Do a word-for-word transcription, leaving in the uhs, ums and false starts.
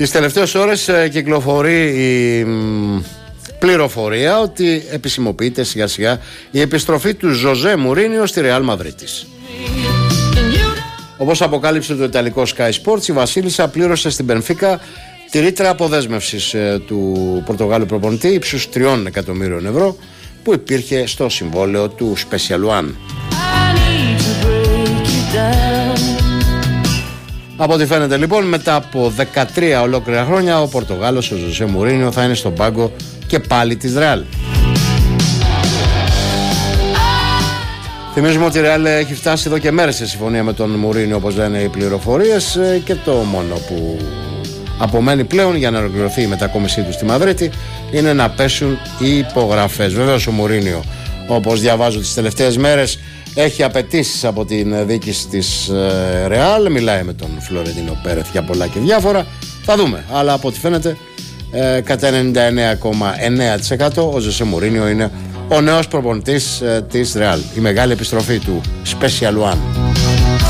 Τις τελευταίες ώρες κυκλοφορεί η πληροφορία ότι επισημοποιείται σιγά σιγά η επιστροφή του Ζωζέ Μουρίνιο στη Ρεάλ Μαδρίτης. Όπως αποκάλυψε το ιταλικό Sky Sports, η Βασίλισσα πλήρωσε στην Μπενφίκα τη ρήτρα αποδέσμευσης του Πορτογάλου προπονητή ύψους τριών εκατομμύριων ευρώ που υπήρχε στο συμβόλαιο του Special One. Από ό,τι φαίνεται λοιπόν, μετά από δεκατρία ολόκληρα χρόνια ο Πορτογάλος, ο Ζωζέ Μουρίνιο, θα είναι στον πάγκο και πάλι της Ρεάλ. Θυμίζουμε ότι η Ρεάλ έχει φτάσει εδώ και μέρες σε συμφωνία με τον Μουρίνιο, όπως λένε οι πληροφορίες, και το μόνο που απομένει πλέον για να ολοκληρωθεί η μετακόμισή του στη Μαδρίτη είναι να πέσουν οι υπογραφές. Βεβαίως ο Μουρίνιο, όπως διαβάζω τις τελευταίες μέρες, έχει απαιτήσεις από την διοίκηση της Ρεάλ, μιλάει με τον Φλωρεντίνο Πέρεθ για πολλά και διάφορα, θα δούμε, αλλά από ό,τι φαίνεται ε, κατά ενενήντα εννέα κόμμα εννέα τοις εκατό ο Ζωζέ Μουρίνιο είναι ο νέος προπονητής ε, της Ρεάλ, η μεγάλη επιστροφή του Special One.